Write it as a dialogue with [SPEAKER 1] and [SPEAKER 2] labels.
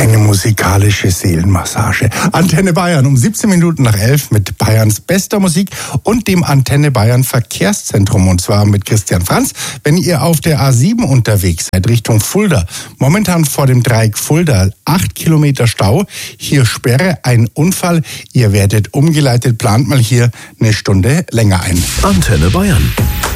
[SPEAKER 1] Eine musikalische Seelenmassage. Antenne Bayern um 17 Minuten nach 11 mit Bayerns bester Musik und dem Antenne Bayern Verkehrszentrum. Und zwar mit Christian Franz. Wenn ihr auf der A7 unterwegs seid, Richtung Fulda, momentan vor dem Dreieck Fulda, 8 Kilometer Stau, hier Sperre, ein Unfall. Ihr werdet umgeleitet, plant mal hier eine Stunde länger ein.
[SPEAKER 2] Antenne Bayern.